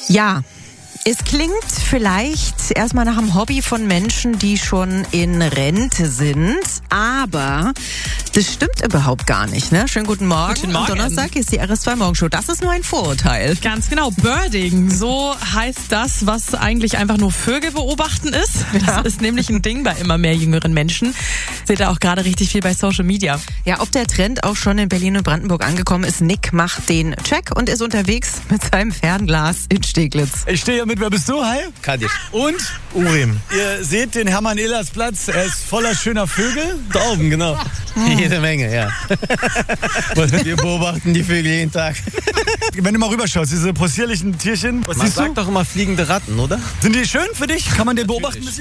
Ja, es klingt vielleicht erstmal nach einem Hobby von Menschen, die schon in Rente sind, aber das stimmt überhaupt gar nicht, ne? Schönen guten Morgen. Guten Morgen. Am Donnerstag ist die RS2 Morgenshow. Das ist nur ein Vorurteil. Ganz genau, Birding, so heißt das, was eigentlich einfach nur Vögel beobachten ist. Das ist nämlich ein Ding bei immer mehr jüngeren Menschen. Seht ihr auch gerade richtig viel bei Social Media. Ja, ob der Trend auch schon in Berlin und Brandenburg angekommen ist, Nick macht den Check und ist unterwegs mit seinem Fernglas in Steglitz. Ich stehe hier mit, wer bist du? Hi. Kadir. Und? Urim. Ihr seht den Hermann Illers Platz, er ist voller schöner Vögel. Da oben, genau. Jede Menge, ja. Wir beobachten die Vögel jeden Tag. Wenn du mal rüberschaust, diese possierlichen Tierchen, was Man siehst du? sagt doch immer fliegende Ratten, oder? Sind die schön für dich? Kann man den beobachten?